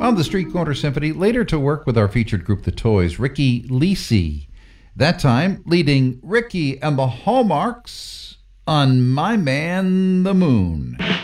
On the Street Corner Symphony, later to work with our featured group, The Toys, Ricky Lisi. That time, leading Ricky and the Hallmarks on My Man the Moon.